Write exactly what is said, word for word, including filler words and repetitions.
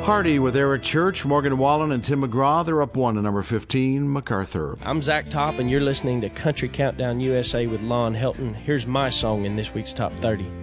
Hardy with Eric Church, Morgan Wallen, and Tim McGraw. They're up one to number fifteen, MacArthur. I'm Zach Top, and you're listening to Country Countdown U S A with Lon Helton. Here's my song in this week's Top thirty.